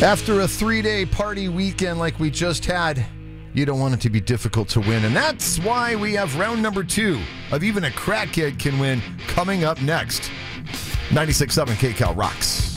After a 3-day party weekend like we just had, you don't want it to be difficult to win. And that's why we have round number 2 of Even a Crackhead Can Win coming up next. 96.7 KCAL rocks.